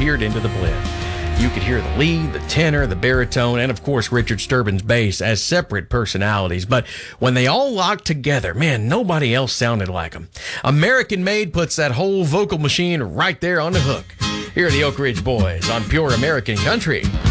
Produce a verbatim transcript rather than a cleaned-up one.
disappeared into the blend. You could hear the lead, the tenor, the baritone, and of course Richard Sturban's bass as separate personalities. But when they all locked together, man, nobody else sounded like them. American Made puts that whole vocal machine right there on the hook. Here are the Oak Ridge Boys on Pure American Country.